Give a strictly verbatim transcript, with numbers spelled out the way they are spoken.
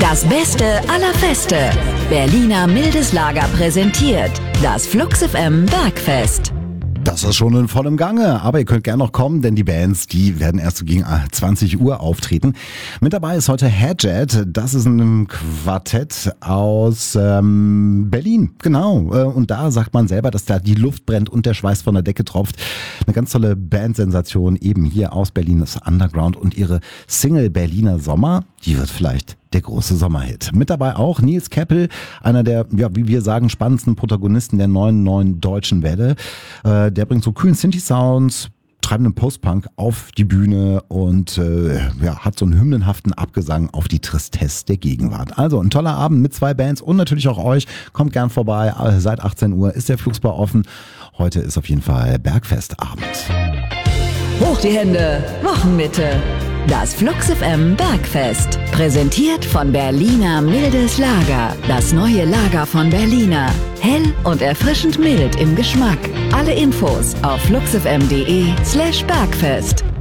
Das Beste aller Feste. Berliner mildes Lager präsentiert das Flux F M Bergfest. Das ist schon in vollem Gange, aber ihr könnt gerne noch kommen, denn die Bands, die werden erst so gegen zwanzig Uhr auftreten. Mit dabei ist heute Headjet, das ist ein Quartett aus ähm, Berlin, genau. Und da sagt man selber, dass da die Luft brennt und der Schweiß von der Decke tropft. Eine ganz tolle Bandsensation eben hier aus Berlin, das Underground und ihre Single Berliner Sommer, die wird vielleicht der große Sommerhit. Mit dabei auch Nils Keppel, einer der, ja, wie wir sagen, spannendsten Protagonisten der neuen, neuen deutschen Welle. Äh, der bringt so kühlen Synthi-Sounds, treibenden Post-Punk auf die Bühne und äh, ja, hat so einen hymnenhaften Abgesang auf die Tristesse der Gegenwart. Also ein toller Abend mit zwei Bands und natürlich auch euch. Kommt gern vorbei. Seit achtzehn Uhr ist der Flugsbar offen. Heute ist auf jeden Fall Bergfestabend. Hoch die Hände, Wochenmitte. Das Flux F M Bergfest. Präsentiert von Berliner mildes Lager. Das neue Lager von Berliner. Hell und erfrischend mild im Geschmack. Alle Infos auf fluxfm.de slash Bergfest.